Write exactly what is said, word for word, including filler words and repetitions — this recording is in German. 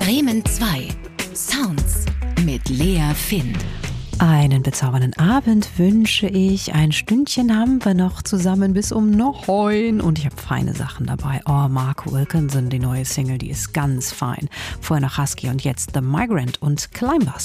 Bremen zwei. Sounds mit Lea Finn. Einen bezaubernden Abend wünsche ich. Ein Stündchen haben wir noch zusammen bis um neun und ich habe feine Sachen dabei. Oh, Mark Wilkinson, die neue Single, die ist ganz fein. Vorher noch Husky und jetzt The Migrant und Climbers.